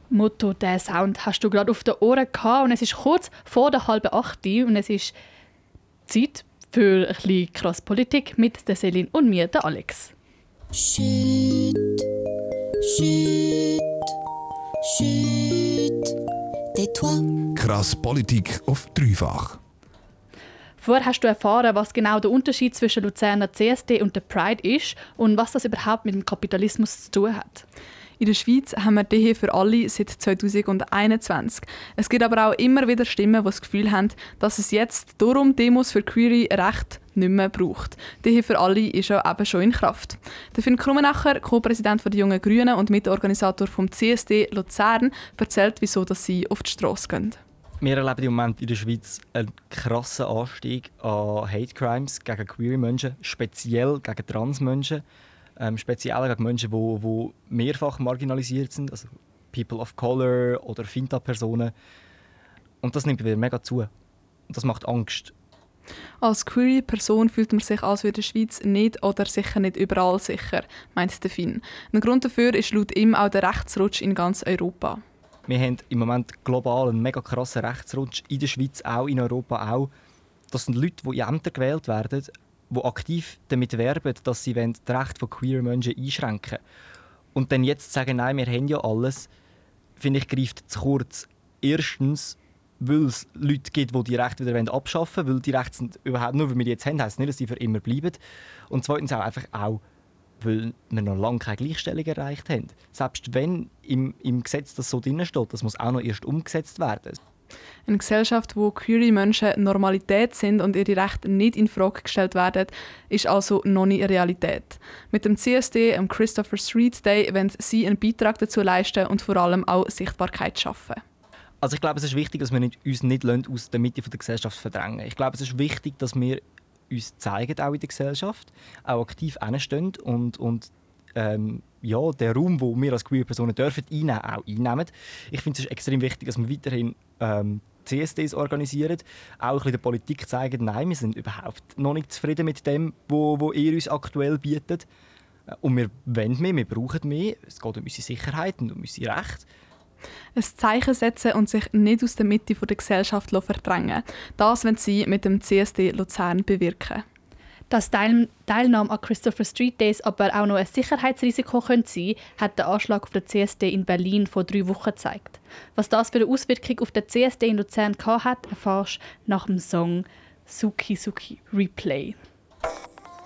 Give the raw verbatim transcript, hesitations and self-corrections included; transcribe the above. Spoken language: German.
Motto, der Sound hast du gerade auf den Ohren gehabt und es ist kurz vor der halben acht und es ist Zeit für ein bisschen krass Politik mit der Celine und mir, der Alex. Chut, chut, chut, tais-toi. Krass Politik auf dreifach. Vorher hast du erfahren, was genau der Unterschied zwischen Luzerner C S D und der Pride ist und was das überhaupt mit dem Kapitalismus zu tun hat. In der Schweiz haben wir «D H für alle» seit zweitausendeinundzwanzig. Es gibt aber auch immer wieder Stimmen, die das Gefühl haben, dass es jetzt darum Demos für queere Rechte nicht mehr braucht. «D H für alle» ist ja eben schon in Kraft. Der Finn Krummenacher, Co-Präsident der Jungen Grünen und Mitorganisator vom C S D Luzern, erzählt, wieso dass sie auf die Strasse gehen. Wir erleben im Moment in der Schweiz einen krassen Anstieg an Hate Crimes gegen queere Menschen, speziell gegen Transmenschen. Ähm, speziell gegen Menschen, die, die mehrfach marginalisiert sind, also People of Color oder Finta-Personen. Und das nimmt wieder mega zu. Und das macht Angst. Als queere Person fühlt man sich also in der Schweiz nicht oder sicher nicht überall sicher, meint der Finn. Ein Grund dafür ist laut ihm auch der Rechtsrutsch in ganz Europa. Wir haben im Moment global einen mega krassen Rechtsrutsch, in der Schweiz auch, in Europa auch. Das sind Leute, die in Ämter gewählt werden, die aktiv damit werben, dass sie die Rechte von queer Menschen einschränken. Und dann jetzt sagen, nein, wir haben ja alles, finde ich, greift zu kurz. Erstens, weil es Leute gibt, die die Rechte wieder abschaffen wollen, weil die Rechte sind überhaupt, nur weil wir die jetzt haben, heisst es nicht, dass sie für immer bleiben. Und zweitens auch einfach auch, weil wir noch lange keine Gleichstellung erreicht haben. Selbst wenn im, im Gesetz das so drin steht, das muss auch noch erst umgesetzt werden. Eine Gesellschaft, wo queere Menschen Normalität sind und ihre Rechte nicht in Frage gestellt werden, ist also noch nicht Realität. Mit dem C S D, dem Christopher Street Day, wollen sie einen Beitrag dazu leisten und vor allem auch Sichtbarkeit schaffen. Also ich glaube, es ist wichtig, dass wir nicht, uns nicht aus der Mitte der Gesellschaft verdrängen. Ich glaube, es ist wichtig, dass wir uns zeigen, auch in der Gesellschaft, auch aktiv hinstehen und, und ähm, ja, den Raum, den wir als queer Personen dürfen einnehmen, auch einnehmen. Ich finde es ist extrem wichtig, dass wir weiterhin ähm, C S Ds organisieren, auch ein bisschen der Politik zeigen, nein, wir sind überhaupt noch nicht zufrieden mit dem, wo, wo ihr uns aktuell bietet. Und wir wollen mehr, wir brauchen mehr. Es geht um unsere Sicherheit und um unsere Rechte. Ein Zeichen setzen und sich nicht aus der Mitte der Gesellschaft verdrängen. Das wollen sie mit dem C S D Luzern bewirken. Dass Teil- Teilnahme an Christopher Street Days aber auch noch ein Sicherheitsrisiko könnte sein, hat der Anschlag auf den C S D in Berlin vor drei Wochen gezeigt. Was das für eine Auswirkung auf den C S D in Luzern hatte, erfährst du nach dem Song «Suki Suki Replay».